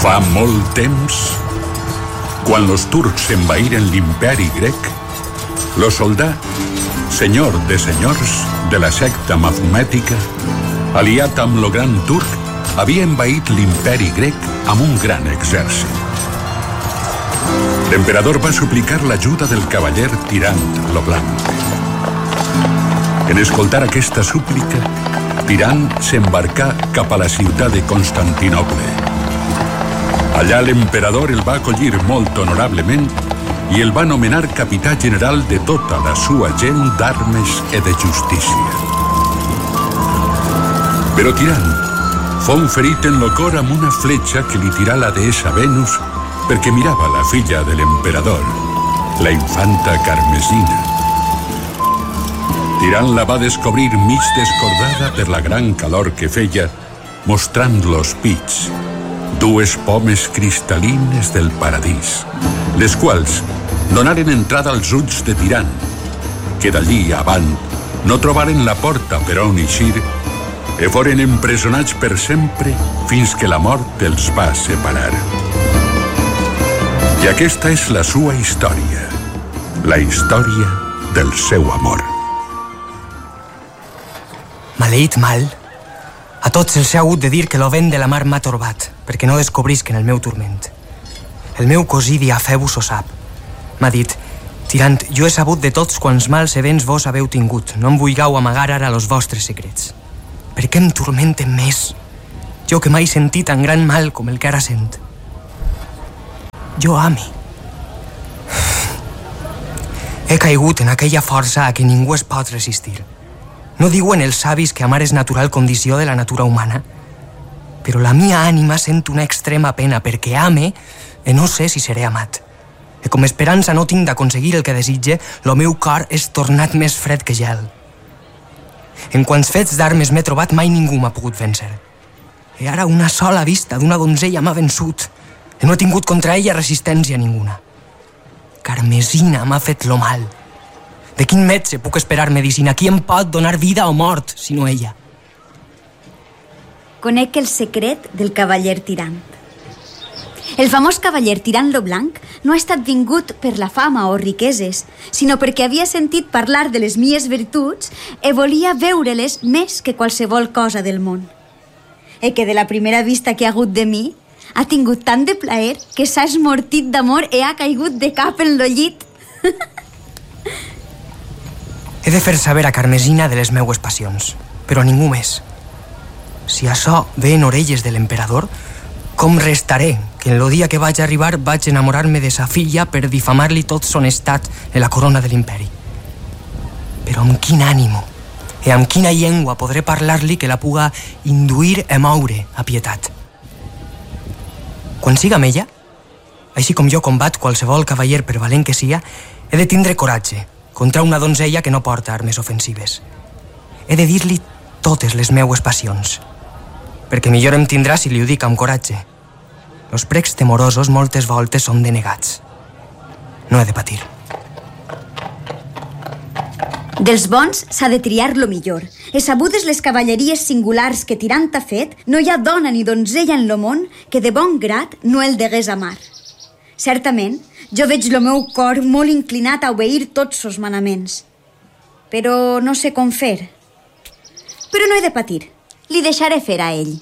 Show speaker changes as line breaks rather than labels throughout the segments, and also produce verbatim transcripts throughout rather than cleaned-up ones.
Fa molt temps, quan los turcs envaïren l'imperi grec, lo soldà, senyor de senyors de la secta mafomètica, aliat amb lo gran turc, havia envaït l'imperi grec amb un gran exèrcit. L'emperador va suplicar l'ajuda del cavaller Tirant lo Blanc. En escoltar aquesta súplica, Tirant s'embarcà cap a la ciutat de Constantinoble. Allà l'emperador el va acollir molt honorablement i el va nomenar capità general de tota la sua gent d'armes i de justícia. Però Tirant fou ferit en lo cor amb una fletxa que li tirà la deessa Venus perquè mirava la filla de l'emperador, la infanta Carmesina. Tirant la va descobrir mig descordada per la gran calor que feia, mostrant los pits, dues pomes cristal·lines del paradís, les quals donaren entrada als ulls de Tirant, que d'allí avant no trobaren la porta per on eixir i foren empresonats per sempre fins que la mort els va separar. I aquesta és la sua història, la història del seu amor.
Maleït mal, a tots els he hagut de dir que lo vent de la mar m'ha torbat, perquè no descobrisquen el meu turment. El meu cosí Diafebus ho sap. M'ha dit: Tirant, jo he sabut de tots quants mals e béns vos haveu tingut. No em vulgueu amagar ara los vostres secrets. Per què em turmenten més? Jo que mai sentí tan gran mal com el que ara sent. Jo ame. He caigut en aquella força a què ningú es pot resistir. No diuen els savis que amar és natural condició de la natura humana, però la mia ànima sent una extrema pena perquè ame i no sé si seré amat. I com esperança no tinc d'aconseguir el que desitge, el meu cor és tornat més fred que gel. En quants fets d'armes m'he trobat, mai ningú m'ha pogut vèncer. I ara una sola vista d'una donzella m'ha vençut i no he tingut contra ella resistència ninguna. Carmesina m'ha fet lo mal. De quin metge puc esperar medicina? Qui em pot donar vida o mort, sinó ella?
Conec el secret del cavaller Tirant. El famós cavaller Tirant lo Blanc no ha estat vingut per la fama o riqueses, sinó perquè havia sentit parlar de les mies virtuts i volia veure-les més que qualsevol cosa del món. I que de la primera vista que ha hagut de mi ha tingut tant de plaer que s'ha esmortit d'amor i ha caigut de cap en lo llit.
He de fer saber a Carmesina de les meues passions, però a ningú més. Si això ve en orelles de l'emperador, com restaré que en lo dia que vaig arribar vaig enamorar-me de sa filla per difamar-li tot son estat en la corona de l'imperi? Però amb quin ànimo i amb quina llengua podré parlar-li que la puga induir a moure a pietat? Quan siga amb ella, així com jo combat qualsevol cavaller per valent que sia, he de tindre coratge contra una donzella que no porta armes ofensives. He de dir-li totes les meues passions, perquè millor em tindrà si li ho dic amb coratge. Los precs temorosos moltes voltes són denegats. No he de patir.
Dels bons s'ha de triar lo millor. E sabudes les cavalleries singulars que Tirant ha fet, no hi ha dona ni donzella en lo món que de bon grat no el degués amar. Certament, jo veig lo meu cor molt inclinat a obeir tots sos manaments. Però no sé com fer. Però no he de patir. Li deixaré fer a ell.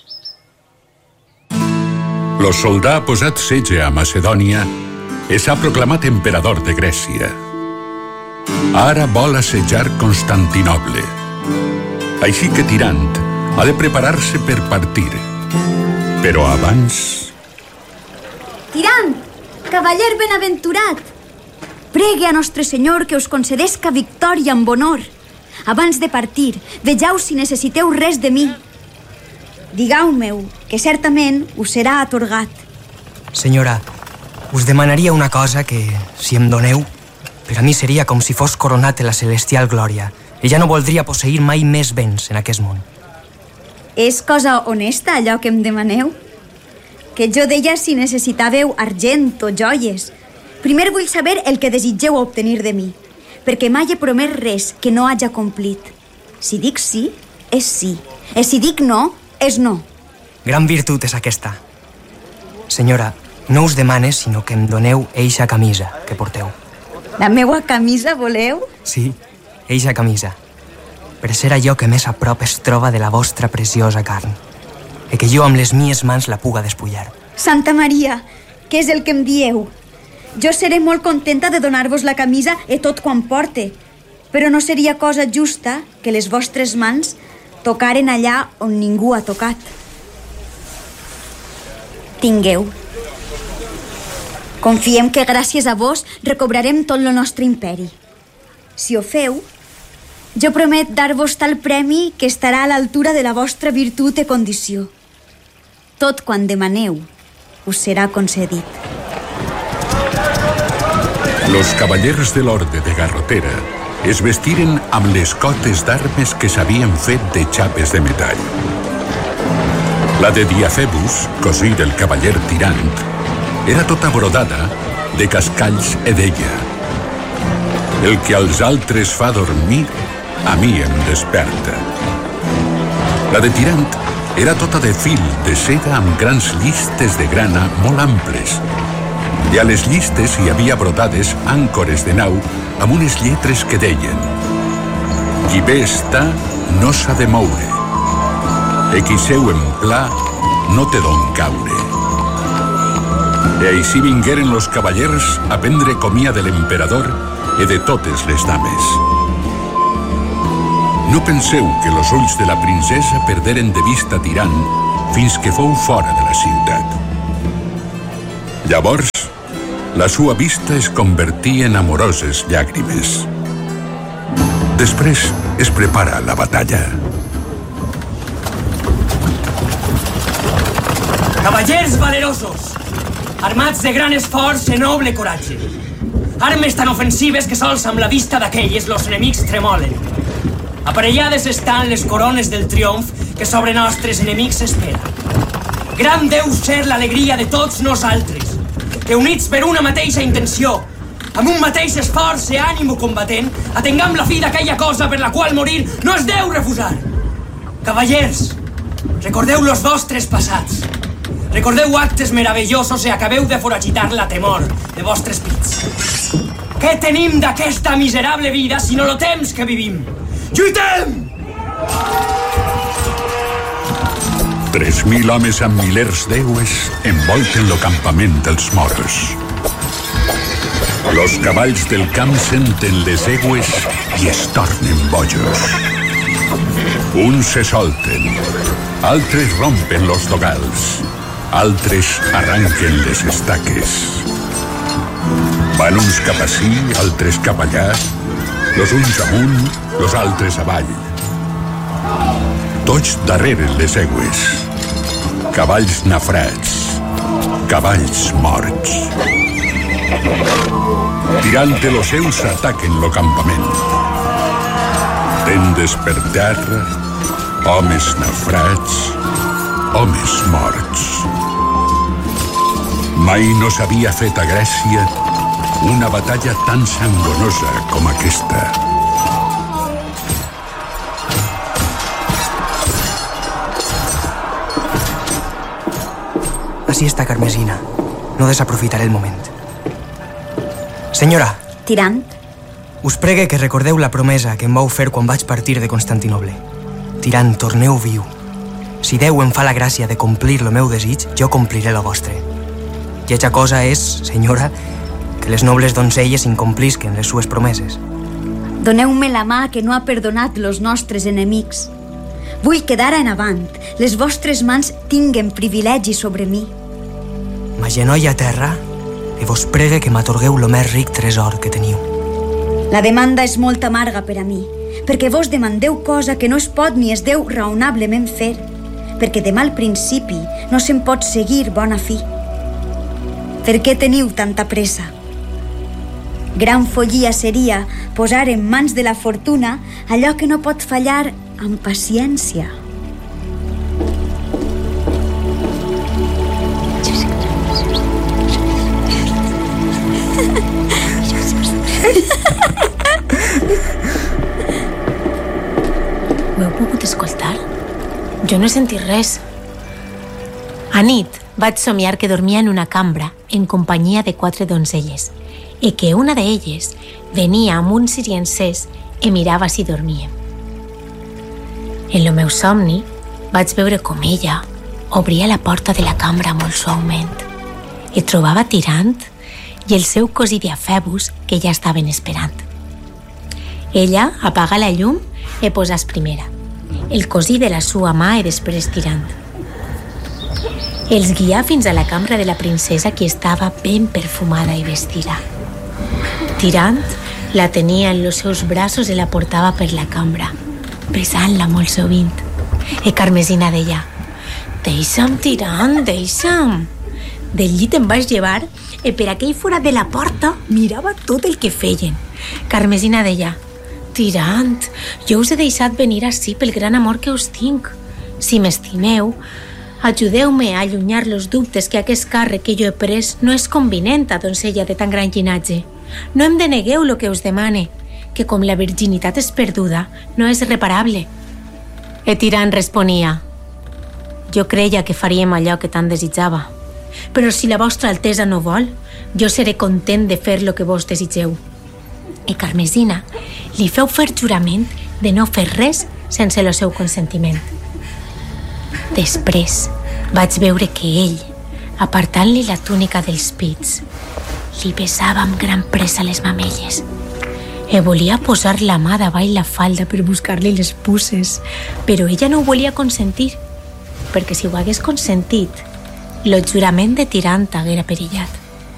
Lo soldà ha posat setge a Macedònia i s'ha proclamat emperador de Grècia. Ara vol assetjar Constantinoble. Així que Tirant ha de preparar-se per partir. Però abans...
Tirant, cavaller benaventurat, pregue a Nostre Senyor que us concedesca victòria amb honor. Abans de partir, vegeu si necessiteu res de mi. Digueu-meu, que certament us serà atorgat.
Senyora, us demanaria una cosa que, si em doneu, per a mi seria com si fos coronat en la celestial glòria i ja no voldria posseir mai més béns en aquest món.
És cosa honesta allò que em demaneu? Que jo deia si necessitàveu argent o joies. Primer vull saber el que desitgeu obtenir de mi, perquè mai he promès res que no haja complit. Si dic sí, és sí. I si dic no, és no.
Gran virtut és aquesta. Senyora, no us demane, sinó que em doneu eixa camisa que porteu.
La meua camisa, voleu?
Sí, eixa camisa. Per ser allò que més a prop es troba de la vostra preciosa carn. E que jo amb les mies mans la puga despullar.
Santa Maria, què és el que em dieu? Jo seré molt contenta de donar-vos la camisa e tot quan porte, però no seria cosa justa que les vostres mans tocaren allà on ningú ha tocat. Tingueu. Confiem que gràcies a vos recobrarem tot el nostre imperi. Si ho feu, jo promet dar-vos tal premi que estarà a l'altura de la vostra virtut i condició. Tot quan demaneu us serà concedit.
Los cavallers de l'Orde de Garrotera es vestiren amb les cotes d'armes que s'havien fet de xapes de metall. La de Diafebus, cosí del cavaller Tirant, era tota brodada de cascalls e d'ella. El que als altres fa dormir, a mi em desperta. La de Tirant era tota de fil de seda amb grans llistes de grana molt amples, i a les llistes hi havia brodades àncores de nau amb unes lletres que deien: qui bé està no s'ha de moure, e qui seu en pla no té d'on caure. E així vingueren los cavallers a prendre comia de l'emperador e de totes les dames. No penseu que los ulls de la princesa perderen de vista Tirant fins que fou fora de la ciutat. Llavors, la sua vista es convertí en amoroses llàgrimes. Després es prepara la batalla.
Cavallers valerosos, armats de gran esforç i noble coratge. Armes tan ofensives que sols amb la vista d'aquelles los enemics tremolen. Aparellades estan les corones del triomf que sobre nostres enemics espera. Gran deu ser l'alegria de tots nosaltres, que units per una mateixa intenció, amb un mateix esforç i ànimo combatent, atengam la fi d'aquella cosa per la qual morir no es deu refusar. Cavallers, recordeu los vostres passats. Recordeu actes meravellosos i acabeu de foragitar la temor de vostres pits. Què tenim d'aquesta miserable vida sinó lo temps que vivim? Lluitem!
Tres mil homes amb milers d'eues envolten lo campament dels moros. Los cavalls del camp senten les egües i es tornen bojos. Uns se solten, altres rompen los dogals, altres arranquen les estaques. Van uns cap ací, altres cap allà, los uns amunt, los altres avall. Tots darrere les egües. Cavalls nafrats, cavalls morts. Tirant de los seus ataquen lo campament. Tendes per terra, homes nafrats, homes morts. Mai no s'havia fet a Grècia una batalla tan sangonosa com aquesta.
Así está Carmesina. No desaprofitaré el moment. Senyora.
Tirant.
Us pregue que recordeu la promesa que em vau fer quan vaig partir de Constantinoble. Tirant, torneu viu. Si Déu em fa la gràcia de complir el meu desig, jo compliré el vostre. Lletja cosa és, senyora, que les nobles doncelles incomplisquen les sues promeses.
Doneu-me la mà que no ha perdonat los nostres enemics. Vull que d'ara en avant les vostres mans tinguen privilegi sobre mi.
M'agenolla a terra i vos pregue que m'atorgueu lo més ric tresor que teniu.
La demanda és molt amarga per a mi, perquè vos demandeu cosa que no es pot ni es deu raonablement fer, perquè de mal principi no se'n pot seguir bona fi. Per què teniu tanta pressa? Gran follia seria posar en mans de la fortuna allò que no pot fallar amb paciència.
Ho heu pogut escoltar? Jo no he sentit res. A nit vaig somiar que dormia en una cambra en companyia de quatre donzelles i que una d'elles venia amb uns siriencers i mirava si dormíem. En el meu somni vaig veure com ella obria la porta de la cambra molt suaument i trobava Tirant i el seu cosí Diafebus que ja estaven esperant. Ella apaga la llum i posàs primera, el cosí de la sua mà i després Tirant. Els guià fins a la cambra de la princesa, que estava ben perfumada i vestida. Tirant la tenia en els seus braços i la portava per la cambra, besant-la molt sovint. I Carmesina deia: «Deixa'm, Tirant, deixa'm». Del llit em vaig llevar i per aquell forat de la porta mirava tot el que feien. Carmesina deia: «Tirant, jo us he deixat venir ací pel gran amor que us tinc. Si m'estimeu, ajudeu-me a allunyar els dubtes que aquest càrrec que jo he pres no és convinent a doncella de tan gran llinatge. No em denegueu el que us demane, que com la virginitat és perduda, no és reparable». I Tirant responia: «Jo creia que faríem allò que tant desitjava, però si la vostra altesa no vol, jo seré content de fer el que vos desitgeu». I Carmesina li feu fer jurament de no fer res sense el seu consentiment. Després vaig veure que ell, apartant-li la túnica dels pits, li besava amb gran pressa les mamelles i volia posar la mà davall la falda per buscar-li les puces, però ella no ho volia consentir, perquè si ho hagués consentit, el jurament de Tirant haguera perillat.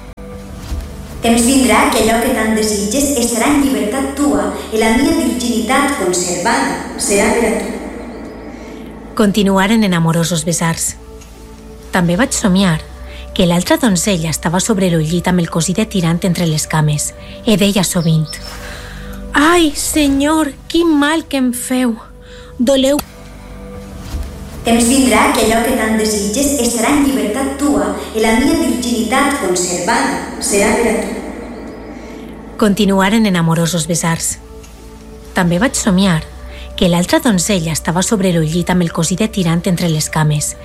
Temps vindrà que allò que tant desitges estarà en llibertat tua i la mia virginitat conservada serà per a tu.
Continuaren en amorosos besars. També vaig somiar que l'altra donzella estava sobre el llit amb el cosí de Tirant entre les cames i deia sovint: «Ai, senyor, quin mal que em feu! Doleu!»
Temps vindrà que allò que tant desitges estarà en llibertat tua i la mia virginitat conservada serà per a tu.
Continuaren en amorosos besars. També vaig somiar que l'altra donzella estava sobre el llit amb el cosí de Tirant entre les cames